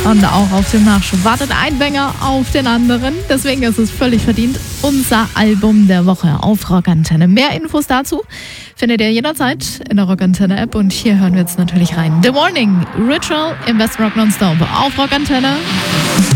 Und auch auf dem Nachschub wartet ein Banger auf den anderen. Deswegen ist es völlig verdient unser Album der Woche auf Rockantenne. Mehr Infos dazu findet ihr jederzeit in der Rockantenne-App. Und hier hören wir jetzt natürlich rein. The Morning, Ritual im West Rock Nonstop auf Rockantenne.